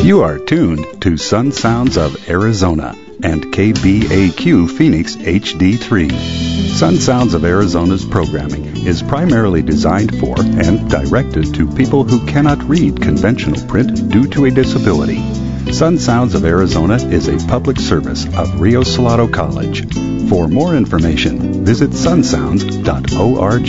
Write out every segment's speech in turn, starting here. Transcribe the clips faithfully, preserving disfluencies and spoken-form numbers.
You are tuned to Sun Sounds of Arizona and K B A Q Phoenix H D three. Sun Sounds of Arizona's programming is primarily designed for and directed to people who cannot read conventional print due to a disability. Sun Sounds of Arizona is a public service of Rio Salado College. For more information, visit sun sounds dot org.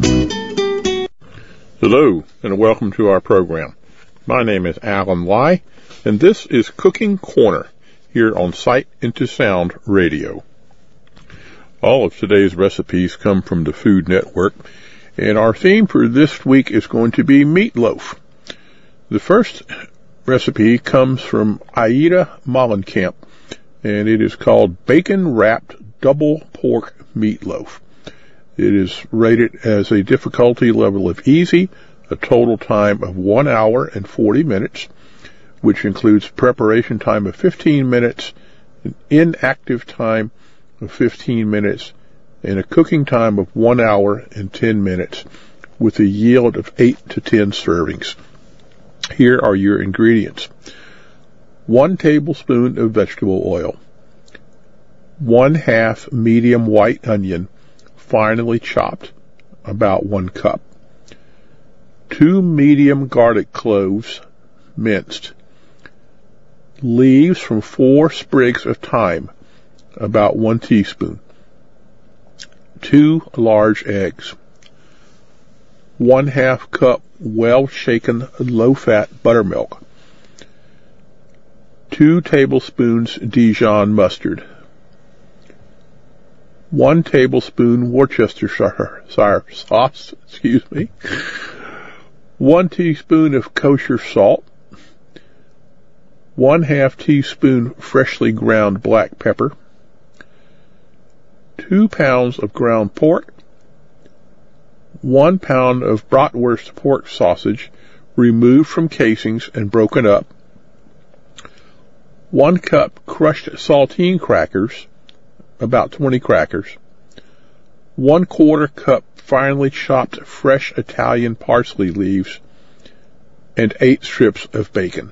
Hello, and welcome to our program. My name is Alan Lai, and this is Cooking Corner here on Sight into Sound Radio. All of today's recipes come from the Food Network, and our theme for this week is going to be meatloaf. The first recipe comes from Aida Molenkamp, and it is called Bacon-Wrapped Double Pork Meatloaf. It is rated as a difficulty level of easy, a total time of one hour and forty minutes, which includes preparation time of fifteen minutes, an inactive time of fifteen minutes, and a cooking time of one hour and ten minutes, with a yield of eight to ten servings. Here are your ingredients. One tablespoon of vegetable oil. One half medium white onion, finely chopped, about one cup. Two medium garlic cloves, minced. Leaves from four sprigs of thyme, about one teaspoon. Two large eggs. One half cup well-shaken low-fat buttermilk. Two tablespoons Dijon mustard. One tablespoon Worcestershire sauce, excuse me. One teaspoon of kosher salt. One half teaspoon freshly ground black pepper. Two pounds of ground pork. One pound of bratwurst pork sausage, removed from casings and broken up. One cup crushed saltine crackers, about twenty crackers. One quarter cup finely chopped fresh Italian parsley leaves, and eight strips of bacon.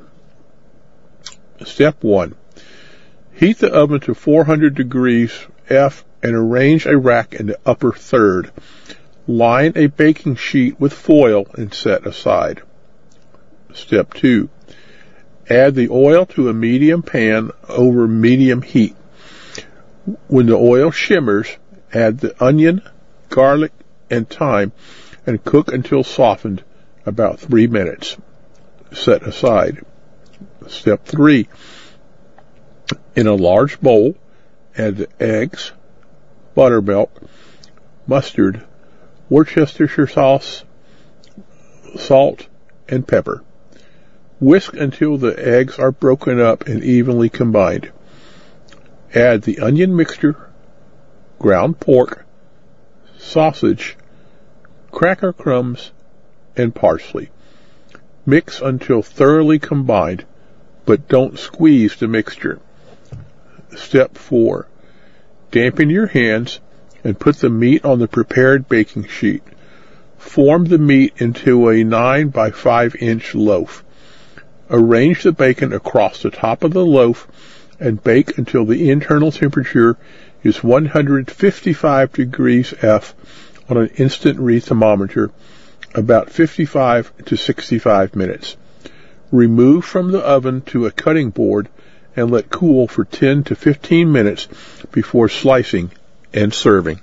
Step one. Heat the oven to four hundred degrees F and arrange a rack in the upper third. Line a baking sheet with foil and set aside. Step two. Add the oil to a medium pan over medium heat. When the oil shimmers, add the onion, garlic, and thyme and cook until softened, about three minutes. Set aside. Step three. In a large bowl, add the eggs, buttermilk, mustard, Worcestershire sauce, salt, and pepper. Whisk until the eggs are broken up and evenly combined. Add the onion mixture, ground pork, sausage, cracker crumbs, and parsley. Mix until thoroughly combined, but don't squeeze the mixture. Step four. Dampen your hands and put the meat on the prepared baking sheet. Form the meat into a nine by five inch loaf. Arrange the bacon across the top of the loaf and bake until the internal temperature is one hundred fifty-five degrees F on an instant read thermometer, about fifty-five to sixty-five minutes. Remove from the oven to a cutting board and let cool for ten to fifteen minutes before slicing and serving.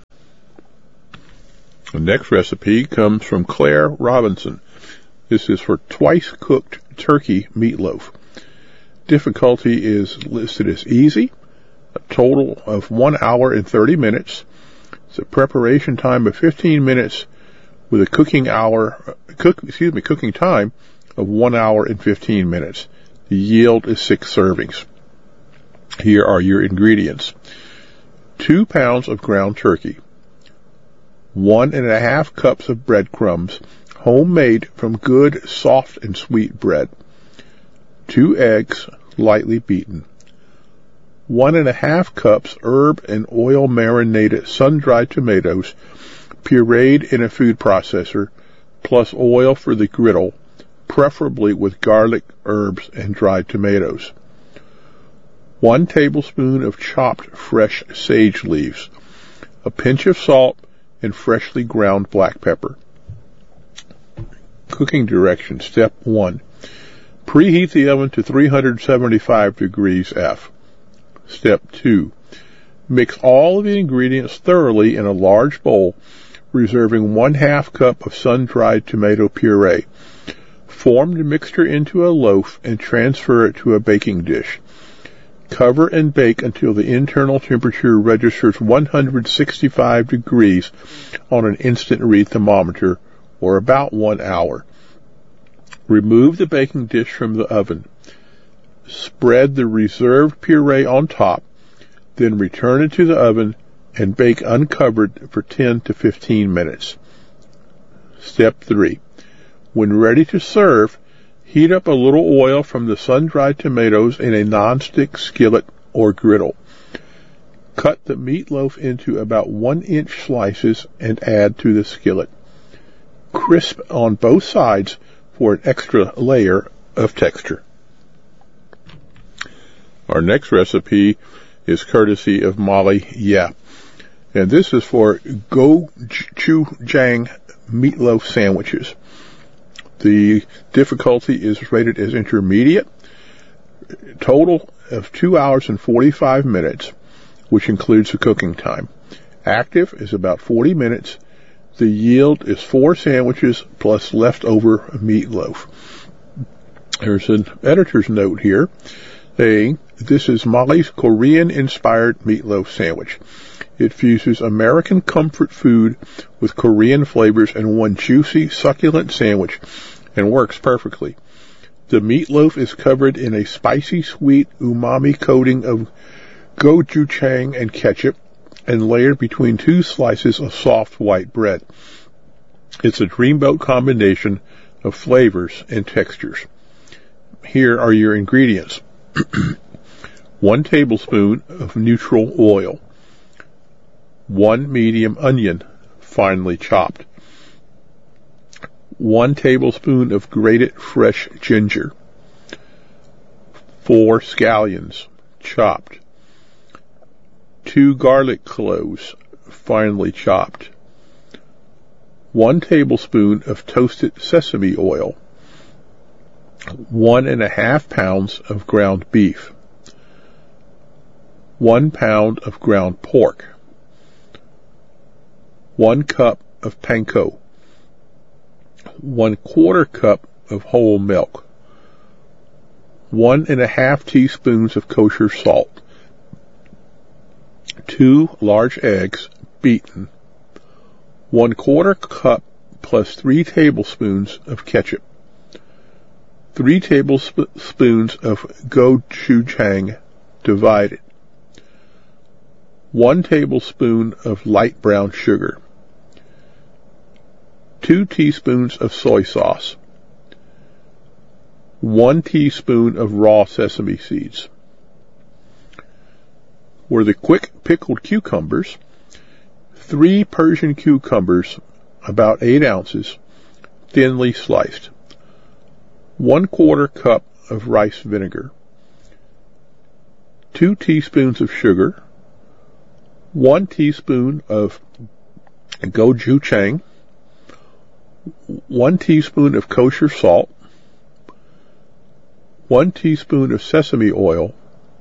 The next recipe comes from Claire Robinson. This is for twice cooked turkey meatloaf. Difficulty is listed as easy, a total of one hour and thirty minutes. It's a preparation time of fifteen minutes with a cooking hour, cook, excuse me, cooking time of one hour and fifteen minutes. The yield is six servings. Here are your ingredients. Two pounds of ground turkey. One and a half cups of breadcrumbs, homemade from good, soft, and sweet bread. Two eggs, lightly beaten. One and a half cups herb and oil marinated sun-dried tomatoes, pureed in a food processor, plus oil for the griddle, preferably with garlic, herbs, and dried tomatoes. One tablespoon of chopped fresh sage leaves, a pinch of salt, and freshly ground black pepper. Cooking directions. Step one. Preheat the oven to three hundred seventy-five degrees F. Step two. Mix all of the ingredients thoroughly in a large bowl, reserving one half cup of sun-dried tomato puree. Form the mixture into a loaf and transfer it to a baking dish. Cover and bake until the internal temperature registers one hundred sixty-five degrees on an instant read thermometer, or about one hour. Remove the baking dish from the oven. Spread the reserved puree on top, then return it to the oven and bake uncovered for ten to fifteen minutes. Step three. When ready to serve, heat up a little oil from the sun-dried tomatoes in a non-stick skillet or griddle. Cut the meatloaf into about one-inch slices and add to the skillet. Crisp on both sides for an extra layer of texture. Our next recipe is courtesy of Molly Yeh, and this is for gochujang meatloaf sandwiches. The difficulty is rated as intermediate. Total of two hours and forty-five minutes, which includes the cooking time. Active is about forty minutes. The yield is four sandwiches plus leftover meatloaf. There's an editor's note here saying, this is Molly's Korean-inspired meatloaf sandwich. It fuses American comfort food with Korean flavors in one juicy, succulent sandwich and works perfectly. The meatloaf is covered in a spicy, sweet, umami coating of gochujang and ketchup and layered between two slices of soft white bread. It's a dreamboat combination of flavors and textures. Here are your ingredients. One tablespoon of neutral oil. One medium onion, finely chopped. One tablespoon of grated fresh ginger. Four scallions, chopped. Two garlic cloves, finely chopped. One tablespoon of toasted sesame oil. One and a half pounds of ground beef. One pound of ground pork. One cup of panko. One quarter cup of whole milk. One and a half teaspoons of kosher salt. Two large eggs, beaten. One quarter cup plus three tablespoons of ketchup. Three tablespoons of gochujang, divided. One tablespoon of light brown sugar. Two teaspoons of soy sauce. One teaspoon of raw sesame seeds. For the quick pickled cucumbers, three Persian cucumbers, about eight ounces, thinly sliced. One quarter cup of rice vinegar. Two teaspoons of sugar. One teaspoon of gochujang. One teaspoon of kosher salt. One teaspoon of sesame oil.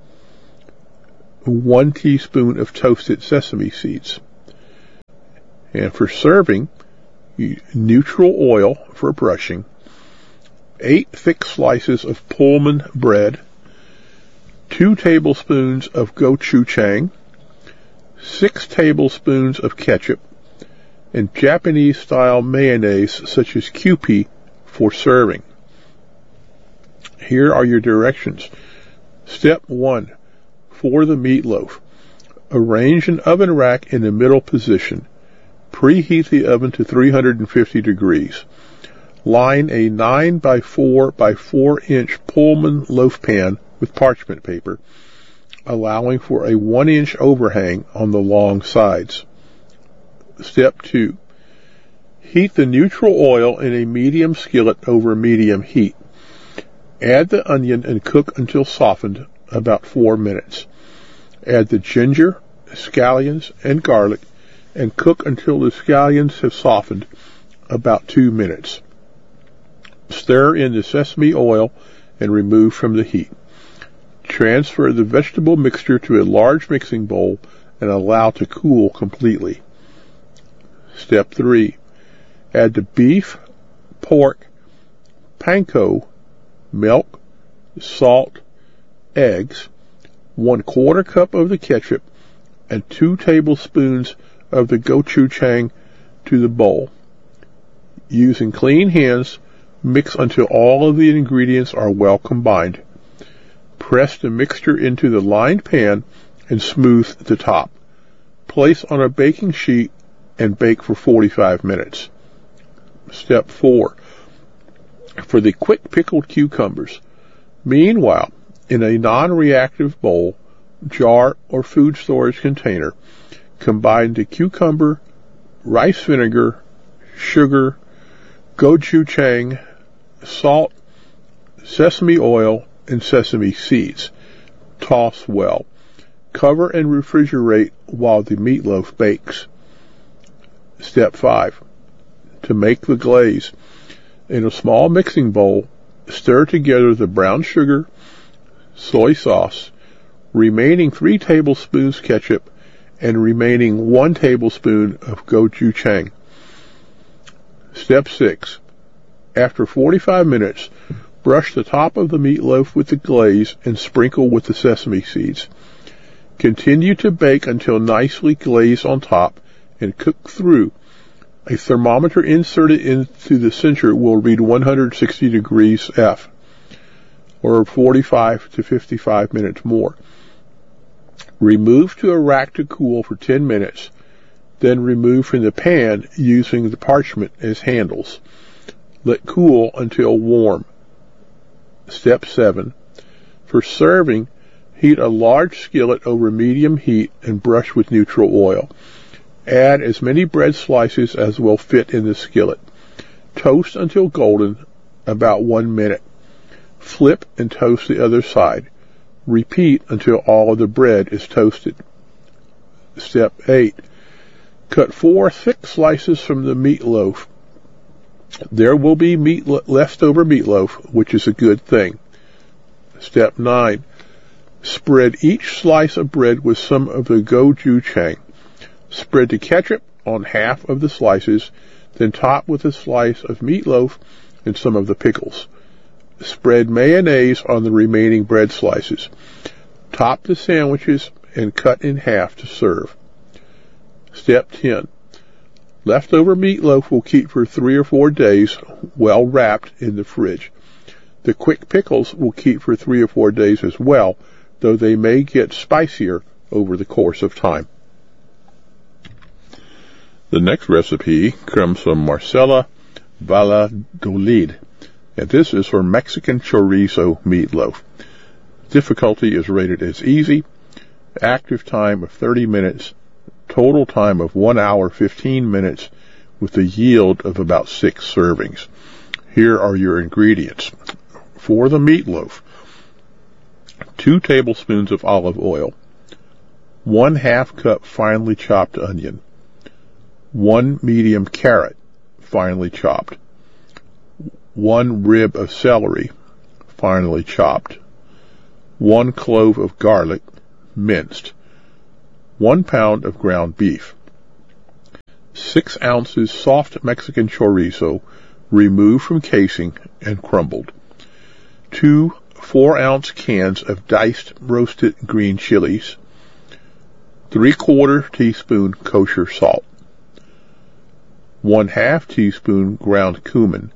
One teaspoon of toasted sesame seeds. And for serving, neutral oil for brushing. Eight thick slices of Pullman bread. Two tablespoons of gochujang. Six tablespoons of ketchup. And Japanese-style mayonnaise such as Kewpie for serving. Here are your directions. Step one. For the meatloaf, arrange an oven rack in the middle position. Preheat the oven to three hundred fifty degrees. Line a nine by four by four inch Pullman loaf pan with parchment paper, allowing for a one inch overhang on the long sides. Step two. Heat the neutral oil in a medium skillet over medium heat. Add the onion and cook until softened, about four minutes. Add the ginger, scallions, and garlic, and cook until the scallions have softened, about two minutes. Stir in the sesame oil and remove from the heat. Transfer the vegetable mixture to a large mixing bowl and allow to cool completely. Step three. Add the beef, pork, panko, milk, salt, eggs, one quarter cup of the ketchup, and two tablespoons of the gochujang to the bowl. Using clean hands, mix until all of the ingredients are well combined. Press the mixture into the lined pan and smooth the top. Place on a baking sheet and bake for forty-five minutes. Step four. For the quick pickled cucumbers. Meanwhile, in a non-reactive bowl, jar, or food storage container, combine the cucumber, rice vinegar, sugar, gochujang, salt, sesame oil, and sesame seeds. Toss well. Cover and refrigerate while the meatloaf bakes. Step five. To make the glaze. In a small mixing bowl, stir together the brown sugar, soy sauce, remaining three tablespoons ketchup, and remaining one tablespoon of gochujang. Step six. After forty-five minutes, brush the top of the meatloaf with the glaze and sprinkle with the sesame seeds. Continue to bake until nicely glazed on top and cook through. A thermometer inserted into the center will read one hundred sixty degrees F, or forty-five to fifty-five minutes more. Remove to a rack to cool for ten minutes, then remove from the pan using the parchment as handles. Let cool until warm. Step seven. For serving, heat a large skillet over medium heat and brush with neutral oil. Add as many bread slices as will fit in the skillet. Toast until golden, about one minute. Flip and toast the other side. Repeat until all of the bread is toasted. Step eight. Cut four thick slices from the meatloaf. There will be meat leftover meatloaf, which is a good thing. Step nine. Spread each slice of bread with some of the gochujang. Spread the ketchup on half of the slices, then top with a slice of meatloaf and some of the pickles. Spread mayonnaise on the remaining bread slices. Top the sandwiches and cut in half to serve. Step ten. Leftover meatloaf will keep for three or four days, well wrapped in the fridge. The quick pickles will keep for three or four days as well, though they may get spicier over the course of time. The next recipe comes from Marcela Valladolid, and this is for Mexican chorizo meatloaf. Difficulty is rated as easy, active time of thirty minutes, total time of one hour fifteen minutes, with a yield of about six servings. Here are your ingredients. For the meatloaf, two tablespoons of olive oil, one half cup finely chopped onion, one medium carrot, finely chopped, one rib of celery, finely chopped, one clove of garlic, minced, one pound of ground beef, six ounces soft Mexican chorizo, removed from casing and crumbled, two four-ounce cans of diced roasted green chilies, three-quarter teaspoon kosher salt, one half teaspoon ground cumin,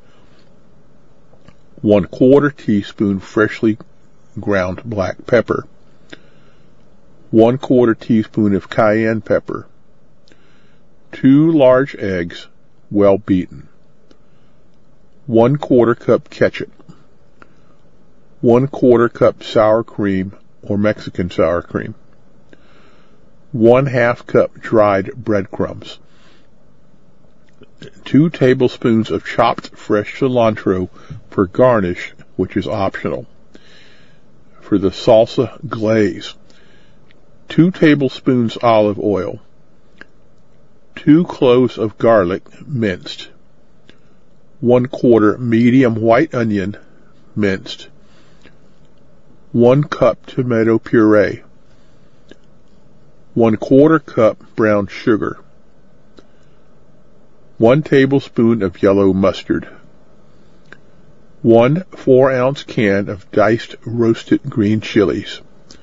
one quarter teaspoon freshly ground black pepper, one quarter teaspoon of cayenne pepper, two large eggs, well beaten, one quarter cup ketchup, one quarter cup sour cream or Mexican sour cream, one half cup dried breadcrumbs. two tablespoons of chopped fresh cilantro for garnish, which is optional. For the salsa glaze, two tablespoons olive oil, two cloves of garlic minced, one quarter medium white onion minced, one cup tomato puree, one quarter cup brown sugar, one tablespoon of yellow mustard, one four ounce can of diced roasted green chilies,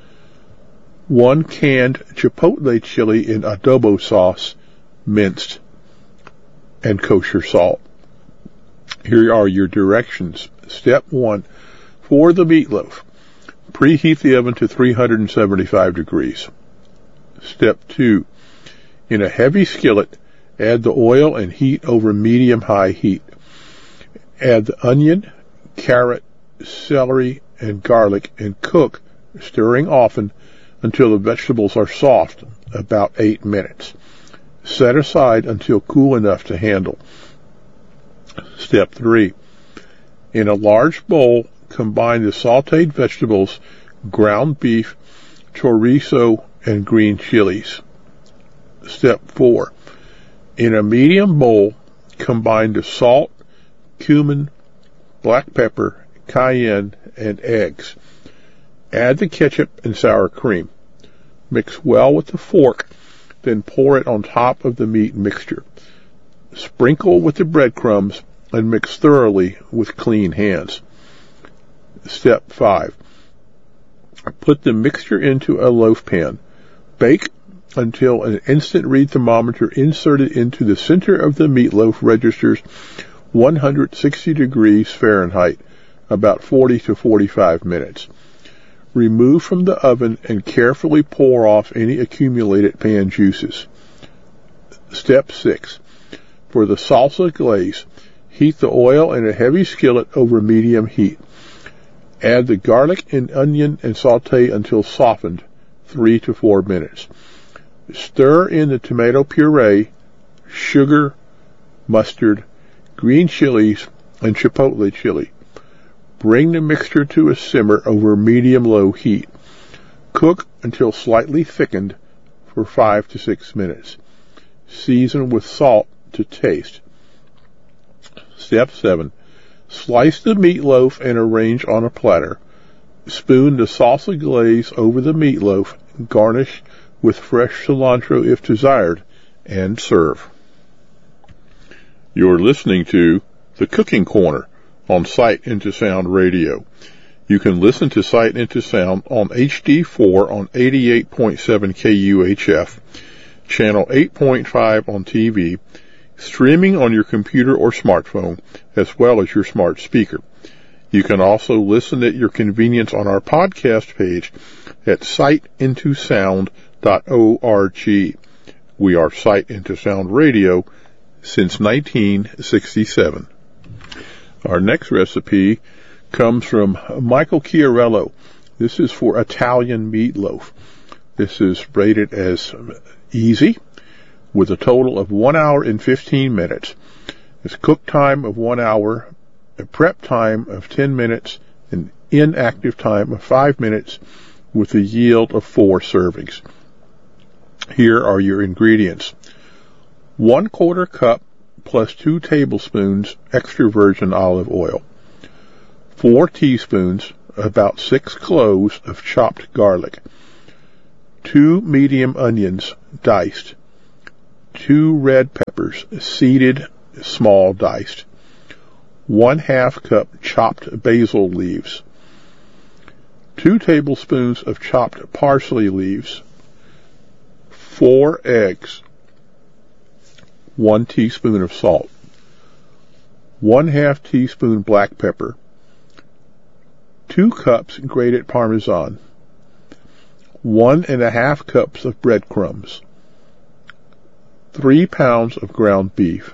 one canned chipotle chili in adobo sauce, minced, and kosher salt. Here are your directions. Step one, for the meatloaf, preheat the oven to three hundred seventy-five degrees. Step two, in a heavy skillet, add the oil and heat over medium-high heat. Add the onion, carrot, celery, and garlic and cook, stirring often until the vegetables are soft, about eight minutes. Set aside until cool enough to handle. Step three, in a large bowl, combine the sautéed vegetables, ground beef, chorizo, and green chilies. Step four, in a medium bowl, combine the salt, cumin, black pepper, cayenne, and eggs. Add the ketchup and sour cream. Mix well with the fork, then pour it on top of the meat mixture. Sprinkle with the breadcrumbs and mix thoroughly with clean hands. Step five. Put the mixture into a loaf pan. Bake until an instant read thermometer inserted into the center of the meatloaf registers one hundred sixty degrees Fahrenheit, about forty to forty-five minutes. Remove from the oven and carefully pour off any accumulated pan juices. Step six. For the salsa glaze, heat the oil in a heavy skillet over medium heat. Add the garlic and onion and saute until softened, three to four minutes. Stir in the tomato puree, sugar, mustard, green chilies, and chipotle chili. Bring the mixture to a simmer over medium-low heat. Cook until slightly thickened for five to six minutes. Season with salt to taste. Step seven. Slice the meatloaf and arrange on a platter. Spoon the salsa glaze over the meatloaf, garnish with fresh cilantro if desired, and serve. You're listening to The Cooking Corner on Sight Into Sound Radio. You can listen to Sight Into Sound on H D four on eighty-eight point seven K U H F, channel eight point five on T V, streaming on your computer or smartphone, as well as your smart speaker. You can also listen at your convenience on our podcast page at sight into sound dot org. We are Sight Into Sound Radio since nineteen sixty-seven. Our next recipe comes from Michael Chiarello. This is for Italian meatloaf. This is rated as easy, with a total of one hour and fifteen minutes. It's cook time of one hour, a prep time of ten minutes, and inactive time of five minutes, with a yield of four servings. Here are your ingredients. One quarter cup plus two tablespoons extra virgin olive oil. Four teaspoons, about six cloves of chopped garlic. Two medium onions, diced. Two red peppers, seeded, small diced. One half cup chopped basil leaves. Two tablespoons of chopped parsley leaves. Four eggs. One teaspoon of salt. One half teaspoon black pepper. Two cups grated Parmesan. One and a half cups of breadcrumbs. Three pounds of ground beef.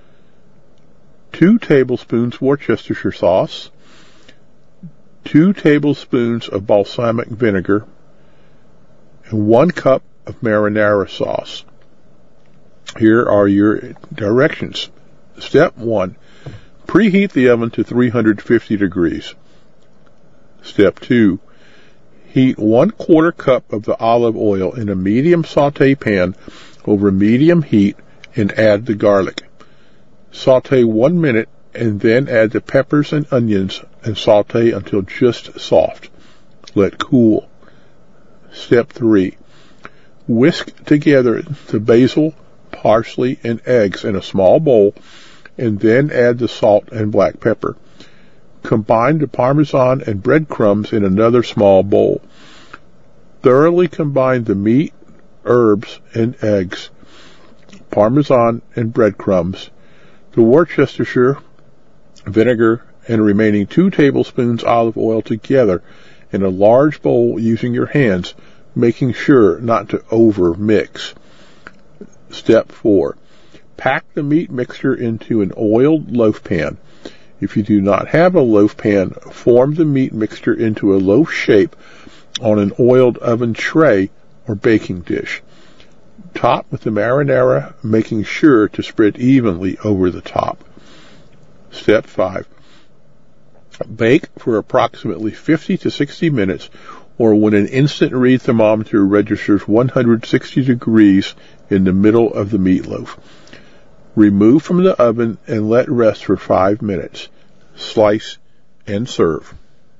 Two tablespoons Worcestershire sauce. Two tablespoons of balsamic vinegar. And one cup of marinara sauce. Here are your directions. Step one. Preheat the oven to three hundred fifty degrees. Step two. Heat one quarter cup of the olive oil in a medium saute pan over medium heat and add the garlic. Saute one minute and then add the peppers and onions and saute until just soft. Let cool. Step three. Whisk together the basil, parsley, and eggs in a small bowl and then add the salt and black pepper. Combine the Parmesan and breadcrumbs in another small bowl. Thoroughly combine the meat, herbs, and eggs, Parmesan and breadcrumbs, the Worcestershire, vinegar, and remaining two tablespoons olive oil together in a large bowl using your hands, making sure not to over mix. Step four. Pack the meat mixture into an oiled loaf pan. If you do not have a loaf pan, form the meat mixture into a loaf shape on an oiled oven tray or baking dish. Top with the marinara, making sure to spread evenly over the top. Step five. Bake for approximately fifty to sixty minutes, or when an instant read thermometer registers one hundred sixty degrees in the middle of the meatloaf. Remove from the oven and let rest for five minutes. Slice and serve.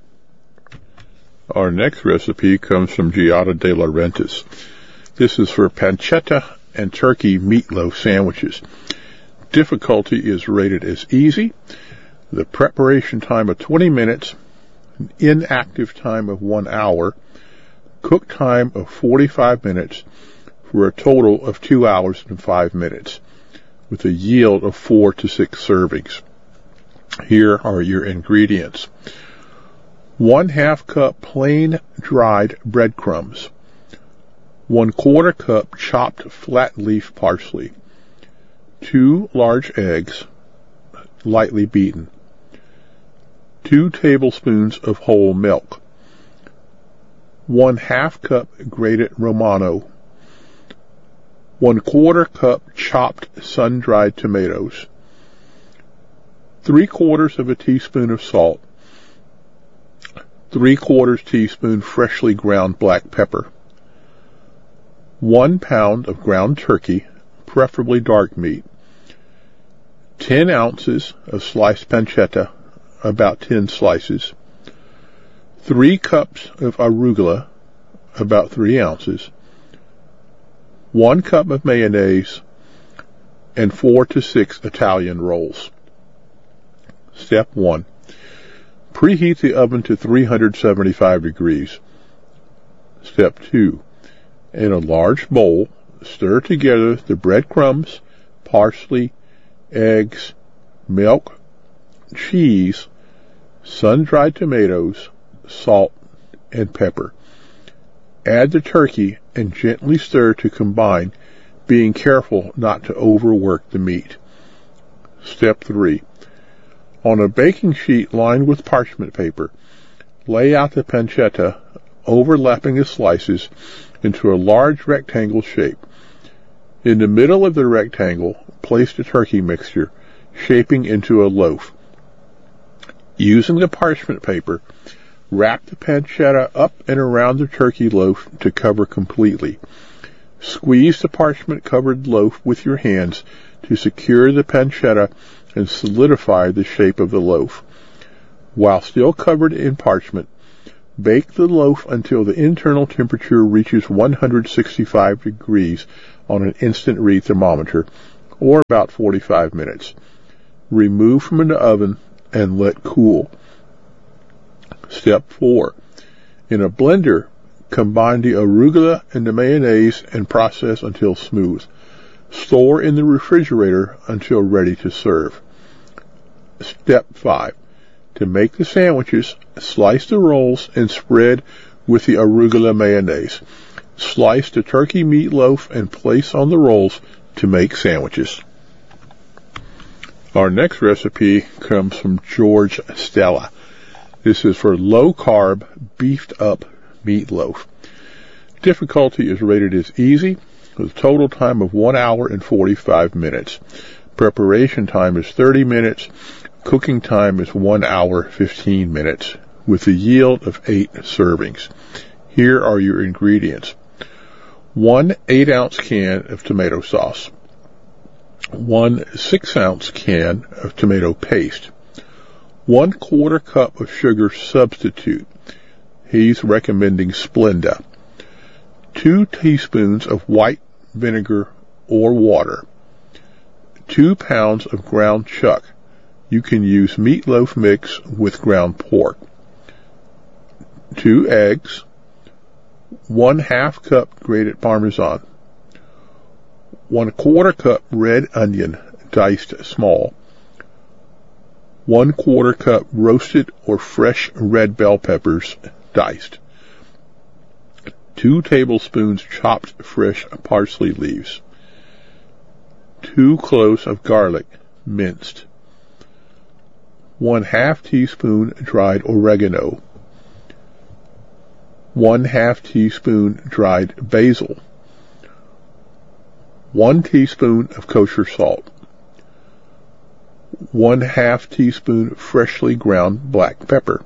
Our next recipe comes from Giada De Laurentiis. This is for pancetta and turkey meatloaf sandwiches. Difficulty is rated as easy. The preparation time of twenty minutes, inactive time of one hour, cook time of forty-five minutes for a total of two hours and five minutes, with a yield of four to six servings. Here are your ingredients. One half cup plain dried breadcrumbs. One quarter cup chopped flat leaf parsley. Two large eggs, lightly beaten. Two tablespoons of whole milk. One half cup grated Romano. One quarter cup chopped sun-dried tomatoes. Three quarters of a teaspoon of salt. Three quarters teaspoon freshly ground black pepper. One pound of ground turkey, preferably dark meat. Ten ounces of sliced pancetta, about ten slices. Three cups of arugula, about three ounces. One cup of mayonnaise, and four to six Italian rolls. Step one. Preheat the oven to three hundred seventy-five degrees. Step two. In a large bowl, stir together the breadcrumbs, parsley, eggs, milk, cheese, sun-dried tomatoes, salt, and pepper. Add the turkey and gently stir to combine, being careful not to overwork the meat. Step three. On a baking sheet lined with parchment paper, lay out the pancetta, overlapping the slices, into a large rectangle shape. In the middle of the rectangle, place the turkey mixture, shaping into a loaf. Using the parchment paper, wrap the pancetta up and around the turkey loaf to cover completely. Squeeze the parchment-covered loaf with your hands to secure the pancetta and solidify the shape of the loaf. While still covered in parchment, bake the loaf until the internal temperature reaches one hundred sixty-five degrees on an instant read thermometer, or about forty-five minutes. Remove from the oven and let cool. Step four. In a blender, combine the arugula and the mayonnaise and process until smooth. Store in the refrigerator until ready to serve. Step five. To make the sandwiches, slice the rolls and spread with the arugula mayonnaise. Slice the turkey meatloaf and place on the rolls to make sandwiches. Our next recipe comes from George Stella. This is for low-carb, beefed-up meatloaf. Difficulty is rated as easy, with a total time of one hour and forty-five minutes. Preparation time is thirty minutes. Cooking time is one hour, fifteen minutes, with a yield of eight servings. Here are your ingredients. One eight ounce can of tomato sauce. One six ounce can of tomato paste. One quarter cup of sugar substitute. He's recommending Splenda. Two teaspoons of white vinegar or water. Two pounds of ground chuck. You can use meatloaf mix with ground pork. Two eggs. One half cup grated Parmesan. One quarter cup red onion, diced small. One quarter cup roasted or fresh red bell peppers, diced. Two tablespoons chopped fresh parsley leaves. Two cloves of garlic, minced. One half teaspoon dried oregano. One half teaspoon dried basil. One teaspoon of kosher salt. One half teaspoon freshly ground black pepper.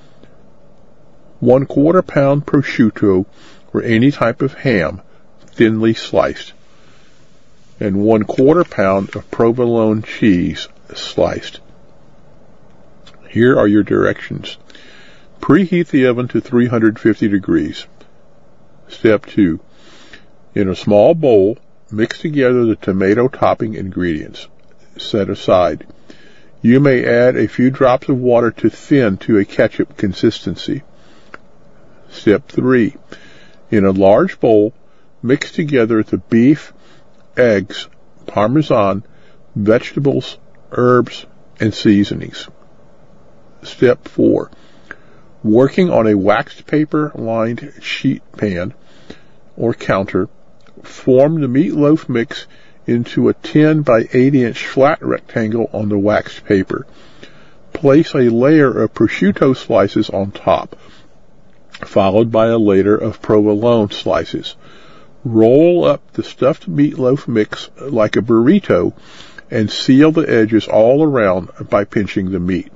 One quarter pound prosciutto or any type of ham, thinly sliced. And one quarter pound of provolone cheese, sliced. Here are your directions. Preheat the oven to three hundred fifty degrees. Step two. In a small bowl, mix together the tomato topping ingredients. Set aside. You may add a few drops of water to thin to a ketchup consistency. Step three. In a large bowl, mix together the beef, eggs, Parmesan, vegetables, herbs, and seasonings. Step four. Working on a waxed paper lined sheet pan or counter, form the meatloaf mix into a ten by eight inch flat rectangle on the waxed paper. Place a layer of prosciutto slices on top, followed by a layer of provolone slices. Roll up the stuffed meatloaf mix like a burrito and seal the edges all around by pinching the meat.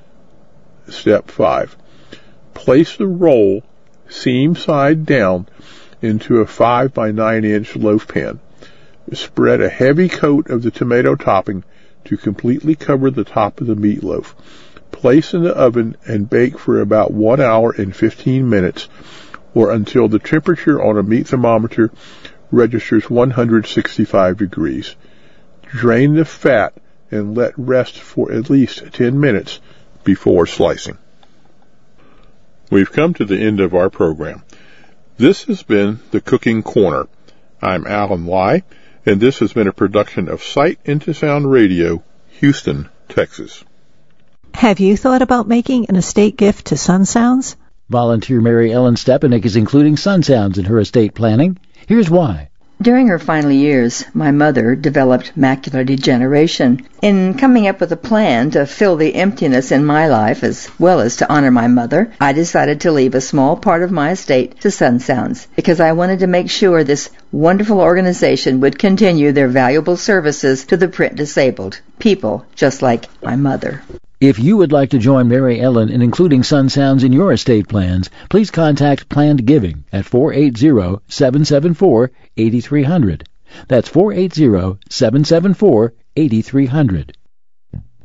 Step five. Place the roll seam side down into a five by nine inch loaf pan. Spread a heavy coat of the tomato topping to completely cover the top of the meatloaf. Place in the oven and bake for about one hour and fifteen minutes, or until the temperature on a meat thermometer registers one hundred sixty-five degrees. Drain the fat and let rest for at least ten minutes before slicing. We've come to the end of our program. This has been the Cooking Corner. I'm Alan Lai, and this has been a production of Sight into Sound Radio, Houston, Texas. Have you thought about making an estate gift to Sun Sounds? Volunteer Mary Ellen Stepanek is including Sun Sounds in her estate planning. Here's why. During her final years, my mother developed macular degeneration. In coming up with a plan to fill the emptiness in my life as well as to honor my mother, I decided to leave a small part of my estate to Sun Sounds because I wanted to make sure this wonderful organization would continue their valuable services to the print disabled, people just like my mother. If you would like to join Mary Ellen in including Sun Sounds in your estate plans, please contact Planned Giving at four eight zero, seven seven four, eight three zero zero. That's four eight zero, seven seven four, eight three zero zero.